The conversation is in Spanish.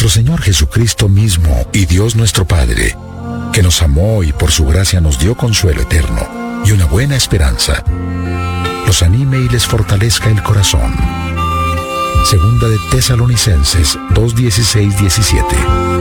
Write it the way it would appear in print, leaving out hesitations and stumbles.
nuestro Señor Jesucristo mismo y Dios nuestro Padre, que nos amó y por su gracia nos dio consuelo eterno y una buena esperanza, los anime y les fortalezca el corazón. Segunda de Tesalonicenses 2:16-17.